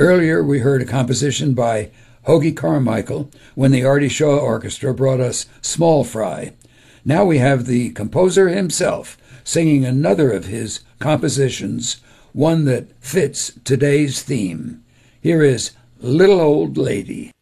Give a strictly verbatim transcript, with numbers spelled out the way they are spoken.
Earlier, we heard a composition by Hoagy Carmichael when the Artie Shaw Orchestra brought us Small Fry. Now we have the composer himself singing another of his compositions, one that fits today's theme. Here is Little Old Lady.